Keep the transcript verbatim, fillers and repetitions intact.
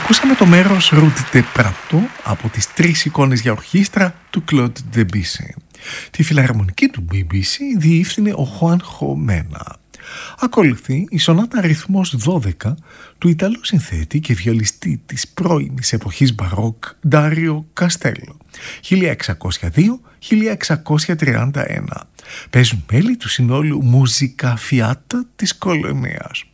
Ακούσαμε το μέρος Route de Prato από τις τρεις εικόνες για ορχήστρα του Claude Debussy. Τη φιλαρμονική του μπι μπι σι διεύθυνε ο Juanjo Mena. Ακολουθεί η σονάτα αριθμός δώδεκα του Ιταλού συνθέτη και βιολιστή της πρώιμης εποχής μπαρόκ Dario Castello, χίλια εξακόσια δύο με χίλια εξακόσια τριάντα ένα. Παίζουν μέλη του συνόλου Musica Fiat της Κολονίας.